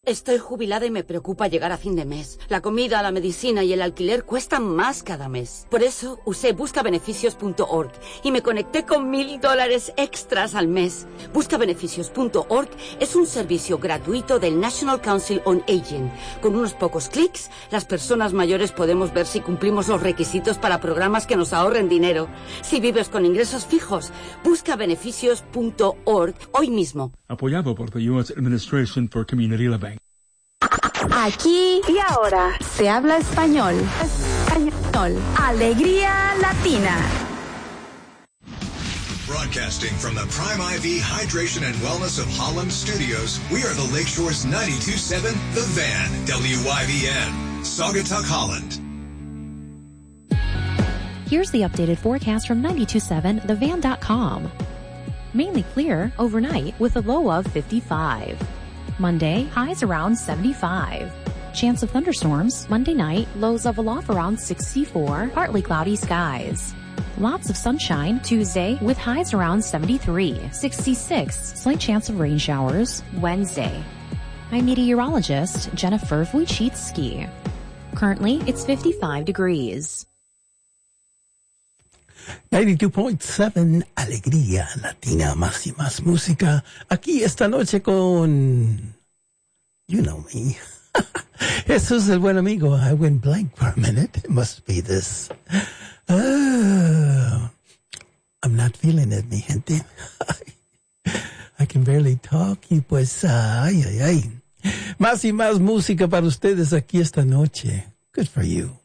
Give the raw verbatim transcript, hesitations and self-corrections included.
Estoy jubilada y me preocupa llegar a fin de mes. La comida, la medicina y el alquiler cuestan más cada mes. Por eso usé busca beneficios punto org y me conecté con mil dólares extras al mes. busca beneficios punto org es un servicio gratuito del National Council on Aging. Con unos pocos clics, las personas mayores podemos ver si cumplimos los requisitos para programas que nos ahorren dinero. Si vives con ingresos fijos, busca beneficios punto org hoy mismo. Apoyado por the U S Administration for Community Living. Aquí y ahora se habla español. Español. Alegría Latina. Broadcasting from the Prime I V Hydration and Wellness of Holland Studios, we are the Lakeshore's ninety-two point seven The Van, W Y V N, Saugatuck, Holland. Here's the updated forecast from ninety-two point seven the van dot com. Mainly clear overnight with a low of fifty-five. Monday, highs around seventy-five. Chance of thunderstorms Monday night, lows level off around sixty-four, partly cloudy skies. Lots of sunshine Tuesday with highs around seventy-three, sixty-six, slight chance of rain showers Wednesday. I'm meteorologist Jennifer Wojcicki. Currently, it's fifty-five degrees. ninety-two point seven Alegría Latina, más y más música. Aquí esta noche con, you know me, Jesús el buen amigo. I went blank for a minute. It must be this. Uh, I'm not feeling it, mi gente. I can barely talk y pues, uh, ay, ay, ay. Más y más música para ustedes aquí esta noche. Good for you.